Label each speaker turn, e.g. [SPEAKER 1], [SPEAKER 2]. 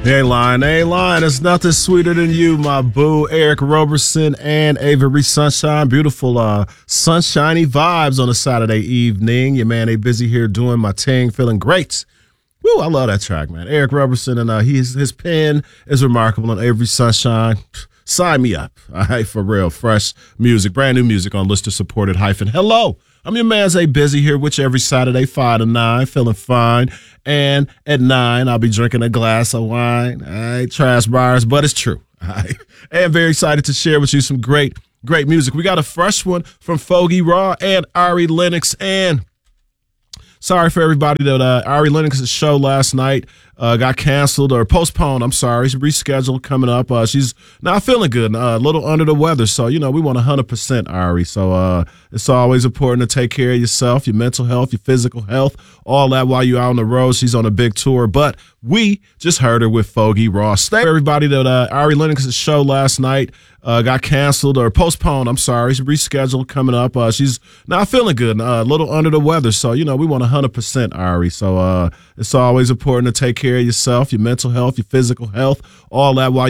[SPEAKER 1] Ain't lying, ain't lying. There's nothing sweeter than you, my boo. Eric Roberson and Avery Sunshine. Beautiful sunshiny vibes on a Saturday evening. Your man, they busy here doing my thing, feeling great. Woo, I love that track, man. Eric Roberson, and his pen is remarkable on Avery Sunshine. Sign me up. All right, for real. Fresh music, brand new music on Lister Supported Hyphen. Hello. I'm your man, Zay Busy, here with you every Saturday, 5 to 9, feeling fine. And at 9, I'll be drinking a glass of wine. All right, trash bars, but it's true. All right. And very excited to share with you some great music. We got a fresh one from Fogie Raw and Ari Lennox. And sorry for everybody that Ari Lennox's show last night got canceled or postponed. I'm sorry. She's rescheduled coming up. She's not feeling good, a little under the weather. So, we want 100% Ari. So it's always important to take care of yourself, your mental health, your physical health, all that while you're out on the road. She's on a big tour. But we just heard her with Fogie Raw. Stay for everybody that Ari Lennox's show last night got canceled or postponed. I'm sorry. She's rescheduled coming up. She's not feeling good, a little under the weather. So, we want 100% Ari. So it's always important to take care of yourself, your mental health, your physical health, all that while